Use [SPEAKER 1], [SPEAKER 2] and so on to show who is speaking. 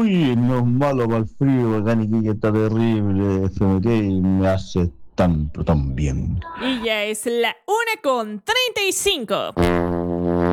[SPEAKER 1] Uy, no es malo para el frío, acá que está terrible, FMT y me hace tan, pero tan bien.
[SPEAKER 2] Y ya es la 1:35.